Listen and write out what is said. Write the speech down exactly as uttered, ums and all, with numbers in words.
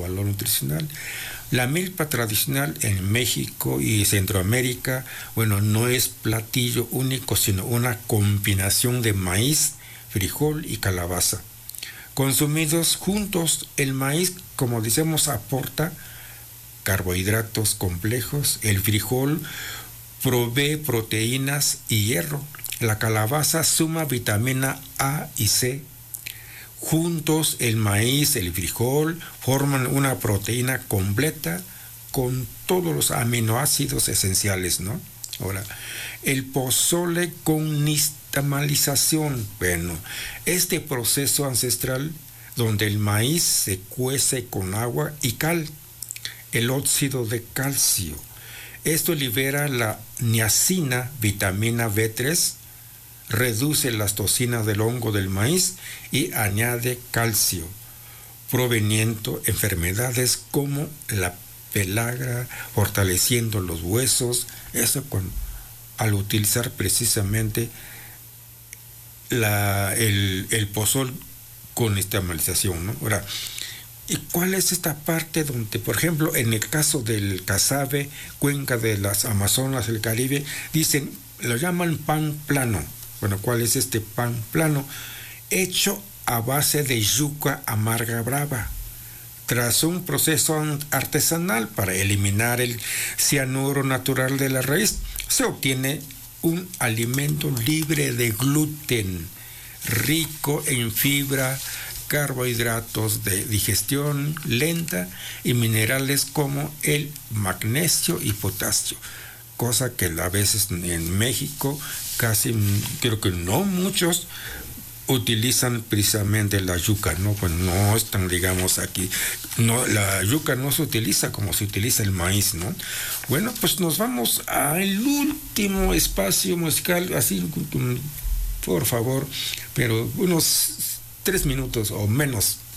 valor nutricional. La milpa tradicional en México y Centroamérica, bueno, no es platillo único, sino una combinación de maíz, frijol y calabaza. Consumidos juntos, el maíz, como decimos, aporta carbohidratos complejos, el frijol provee proteínas y hierro, la calabaza suma vitamina A y C. Juntos el maíz, el frijol forman una proteína completa con todos los aminoácidos esenciales, ¿no? Ahora, el pozole con nixtamalización, bueno, este proceso ancestral donde el maíz se cuece con agua y cal, el óxido de calcio. Esto libera la niacina, vitamina B tres, reduce las toxinas del hongo del maíz y añade calcio, proveniendo enfermedades como la pelagra, fortaleciendo los huesos. Eso con, al utilizar precisamente la, el, el pozol con nixtamalización, ¿no? Ahora, ¿y cuál es esta parte donde, por ejemplo, en el caso del casabe, cuenca de las Amazonas, el Caribe, dicen, lo llaman pan plano? Bueno, ¿cuál es este pan plano? Hecho a base de yuca amarga brava, tras un proceso artesanal para eliminar el cianuro natural de la raíz, se obtiene un alimento libre de gluten, rico en fibra, carbohidratos de digestión lenta y minerales como el magnesio y potasio, cosa que a veces en México casi, creo que no muchos utilizan precisamente la yuca, ¿no? Pues no están, digamos, aquí, no, la yuca no se utiliza como se utiliza el maíz, ¿no? Bueno, pues nos vamos al último espacio musical, así, por favor, pero unos tres minutos o menos.